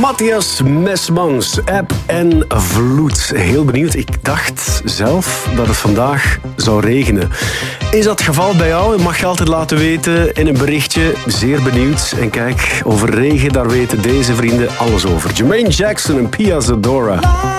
Matthias Mesmans, Eb en Vloed. Heel benieuwd. Ik dacht zelf dat het vandaag zou regenen. Is dat het geval bij jou? Je mag je altijd laten weten in een berichtje. Zeer benieuwd. En kijk, over regen, daar weten deze vrienden alles over. Jermaine Jackson en Pia Zadora.